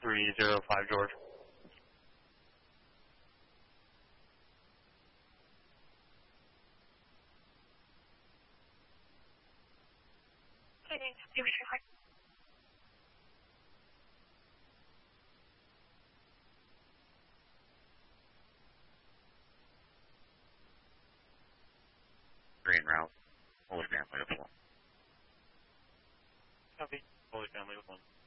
305 George. Green route. Holy family with 1. Copy. Holy family with 1.